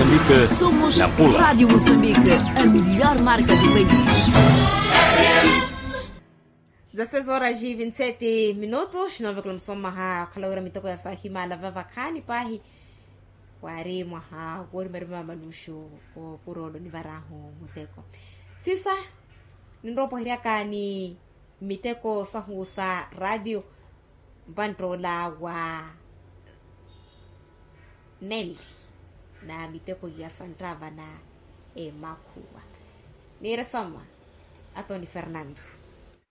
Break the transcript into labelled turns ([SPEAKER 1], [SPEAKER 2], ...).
[SPEAKER 1] Moçambique,
[SPEAKER 2] Somos
[SPEAKER 1] na Pula.
[SPEAKER 2] Rádio Moçambique, a melhor marca do país.
[SPEAKER 3] 16 horas e 27 minutos. Nova kulamsoma ha kalaura mitoko ya sahima la vavakani pahi. Wari mwaha wori marima malusho ko purodo ni varaho muteko. Sisa nropo hiriaka ni miteko sahusa radio bantrola wa Nelly na miteko ya Santrava na Makuwa. Nira sama Atoni Fernando.